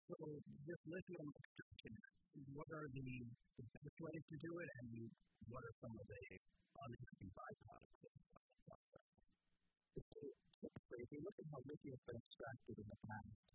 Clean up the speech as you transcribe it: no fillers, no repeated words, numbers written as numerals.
So this lithium extraction, what are the best ways to do it, and what are some of the unhappy byproducts of the process? So typically, if you look at how lithium has been extracted in the past,